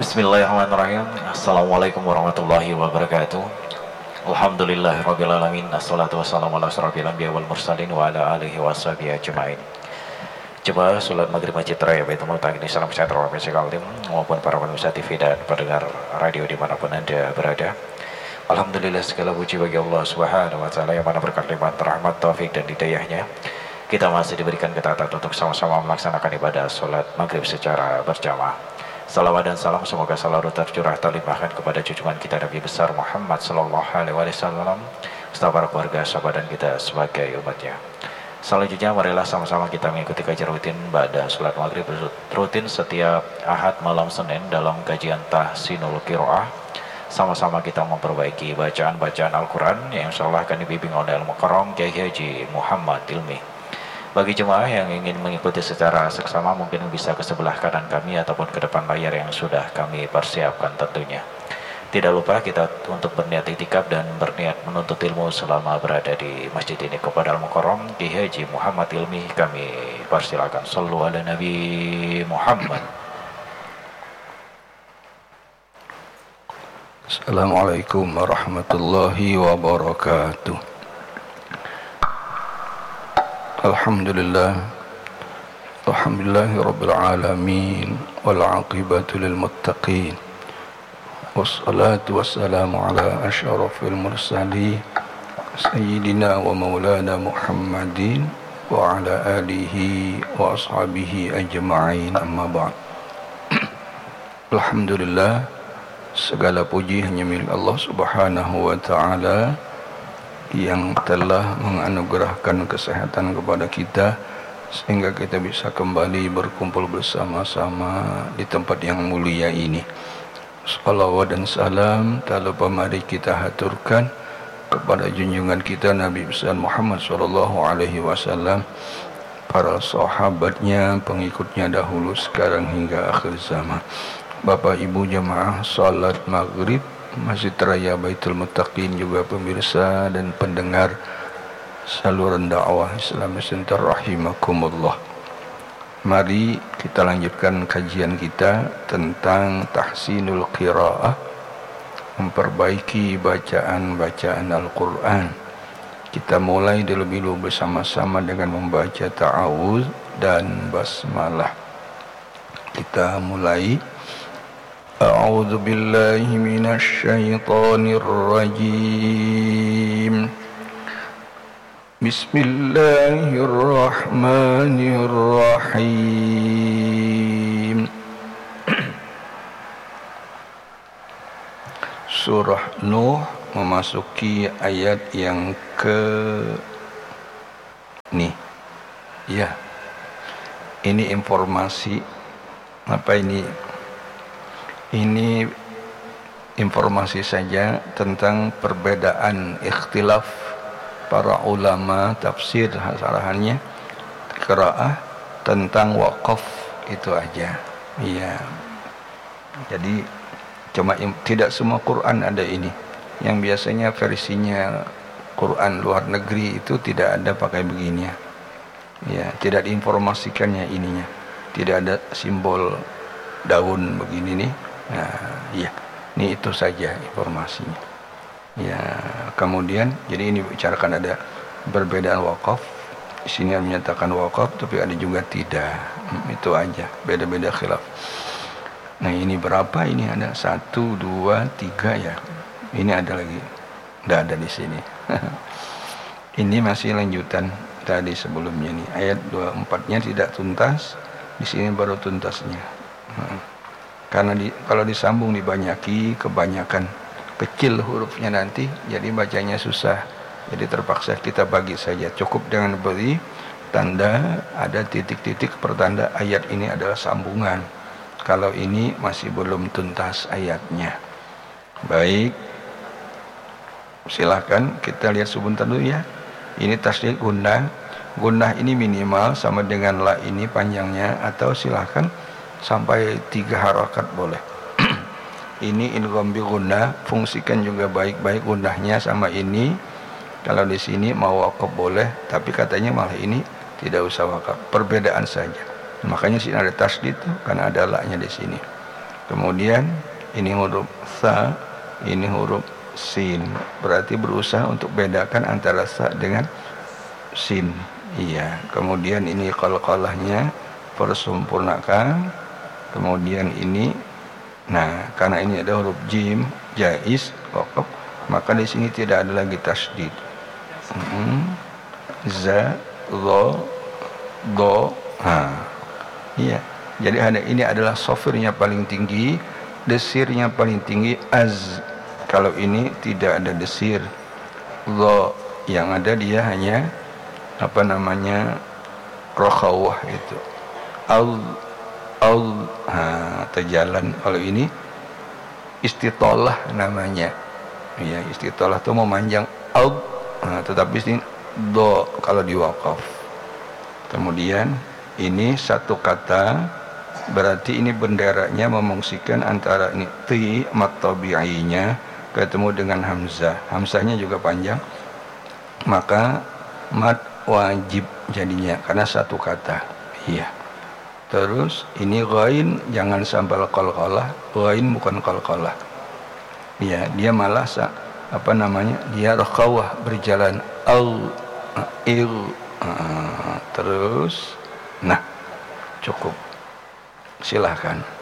Bismillahirrahmanirrahim. Assalamualaikum warahmatullahi wabarakatuh. Alhamdulillahirrabbilalamin. Assalatu wassalamu ala asrafil anbiya wal mursalin wa ala alihi wa sahbihi ajma'in. Jemaah salat maghrib Masjid Raya Baitul Mutaqin, salam sejahtera bagi sekalian maupun para pemirsa TV dan pendengar radio dimanapun Anda berada. Alhamdulillah, segala puji bagi Allah Subhanahu wa taala yang mana berkat limpahan rahmat, taufik dan hidayahnya kita masih diberikan ketatan untuk sama-sama melaksanakan ibadah salat maghrib secara berjamaah. Salawat dan salam semoga selalu tercurah terlimpahkan kepada junjungan kita Nabi besar Muhammad sallallahu alaihi wasallam, serta para keluarga, sahabat dan kita sebagai umatnya. Selanjutnya marilah sama-sama kita mengikuti kajian rutin pada salat maghrib rutin setiap Ahad malam Senin dalam kajian Tahsinul Qiraah. Sama-sama kita memperbaiki bacaan-bacaan Al-Quran yang insyaallah akan dibimbing oleh Al-Mukarram Kiai Haji Muhammad Ilmi. Bagi jemaah yang ingin mengikuti secara seksama mungkin bisa ke sebelah kanan kami ataupun ke depan layar yang sudah kami persiapkan tentunya. Tidak lupa kita untuk berniat itikaf dan berniat menuntut ilmu selama berada di masjid ini. Kepada Al-Mukarram Kiai Haji Muhammad Ilmi kami persilakan. Shallu ala Nabi Muhammad. Assalamualaikum warahmatullahi wabarakatuh. Alhamdulillah, alhamdulillahi rabbil alamin, wal aqibatu lil muttaqin, wassalatu wassalamu ala asyrafil mursalin sayyidina wa maulana Muhammadin wa ala alihi wa ashabihi ajma'in, amma ba'd. Alhamdulillah, segala puji hanya milik Allah Subhanahu wa ta'ala yang telah menganugerahkan kesehatan kepada kita sehingga kita bisa kembali berkumpul bersama-sama di tempat yang mulia ini. Salawat dan salam tak lupa mari kita haturkan kepada junjungan kita Nabi besar Muhammad sallallahu alaihi wasallam, para sahabatnya, pengikutnya dahulu, sekarang hingga akhir zaman. Bapak Ibu jemaah salat maghrib Masjid Raya Baitul Mutaqin, juga pemirsa dan pendengar saluran dakwah Islam Center rahimakumullah. Mari kita lanjutkan kajian kita tentang Tahsinul Qiraah, memperbaiki bacaan-bacaan Al-Quran. Kita mulai terlebih dahulu bersama-sama dengan membaca ta'awuz dan basmalah. Kita mulai. أعوذ بالله من الشيطان الرجيم بسم الله الرحمن الرحيم Surah Nuh memasuki ayat yang ini informasi apa ini? Ini informasi saja tentang perbedaan ikhtilaf para ulama tafsir sarahannya qiraah tentang waqaf, itu aja. Iya. Jadi cuma tidak semua Quran ada ini. Yang biasanya versinya Quran luar negeri itu tidak ada pakai begini. Ya, tidak diinformasikannya ininya. Tidak ada simbol daun begini nih. Nah, ya, ini itu saja informasinya. Ya, kemudian jadi ini bicarakan ada perbedaan wakaf. Di sini menyatakan wakaf, tapi ada juga tidak. Itu aja, beda-beda khilaf. Nah, ini berapa? Ini ada 1, 2, 3 ya. Ini ada lagi. Tidak ada di sini. Ini masih lanjutan tadi sebelumnya nih. Ayat 24-nya tidak tuntas. Di sini baru tuntasnya. Karena kalau disambung dibanyaki, kebanyakan kecil hurufnya nanti, jadi bacanya susah. Jadi terpaksa kita bagi saja. Cukup dengan beri tanda ada titik-titik pertanda ayat ini adalah sambungan. Kalau ini masih belum tuntas ayatnya. Baik, silakan kita lihat sebentar dulu ya. Ini tasdid gunnah. Gunnah ini minimal sama dengan la ini panjangnya, atau silakan sampai 3 harakat boleh. Ini idgham bi gunnah, fungsikan juga baik-baik gunnahnya sama ini. Kalau di sini mau wakaf boleh, tapi katanya malah ini tidak usah wakaf. Perbedaan saja. Makanya sini ada tasdid karena ada la-nya di sini. Kemudian ini huruf sa, ini huruf sin. Berarti berusaha untuk bedakan antara sa dengan sin. Iya. Kemudian ini qalqalahnya persempurnakan. Kemudian ini, nah karena ini ada huruf jim, jaiz, waqaf, maka di sini tidak ada lagi tasdid. Za, lo, do, iya. Jadi ini adalah sofirnya paling tinggi, desirnya paling tinggi az. Kalau ini tidak ada desir. Lo yang ada dia hanya rokhawah itu. Terjalan. Kalau ini istitolah namanya. Ya, istitolah itu memanjang tetapi ini do kalau diwakaf. Kemudian ini satu kata, berarti ini benderanya memungsikan antara ini ti mat tabi'inya ketemu dengan hamzah. Hamzahnya juga panjang, maka mat wajib jadinya karena satu kata. Iya. Terus ini ghain jangan sampai qalqalah, ghain bukan qalqalah. Ya, dia malah dia rakhawah berjalan terus. Nah, cukup. Silahkan.